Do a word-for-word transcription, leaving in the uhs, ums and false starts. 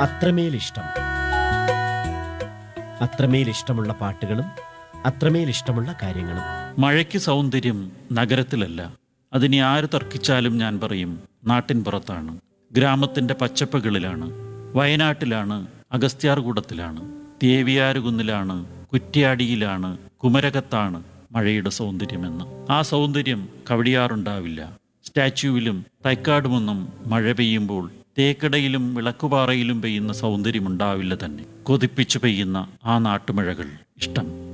അത്രമേൽ ഇഷ്ടം. അത്രമേൽ ഇഷ്ടമുള്ള പാട്ടുകളും അത്രമേൽ ഇഷ്ടമുള്ള കാര്യങ്ങളും. മഴയ്ക്ക് സൗന്ദര്യം നഗരത്തിലല്ല. അതിനെ ആര് തർക്കിച്ചാലും ഞാൻ പറയും നാട്ടിൻ പുറത്താണ്, ഗ്രാമത്തിൻ്റെ പച്ചപ്പുകളിലാണ്, വയനാട്ടിലാണ്, അഗസ്ത്യാർകൂടത്തിലാണ്, തേവിയാരുകുന്നിലാണ്, കുറ്റ്യാടിയിലാണ്, കുമരകത്താണ് മഴയുടെ സൗന്ദര്യമെന്ന്. ആ സൗന്ദര്യം കവടിയാറുണ്ടാവില്ല. സ്റ്റാച്യുവിലും തൈക്കാടുമൊന്നും മഴ പെയ്യുമ്പോൾ തേക്കടയിലും വിളക്കുപാറയിലും പെയ്യുന്ന സൗന്ദര്യമുണ്ടാവില്ല തന്നെ. കൊതിപ്പിച്ചു പെയ്യുന്ന ആ നാട്ടുമഴകൾ ഇഷ്ടം.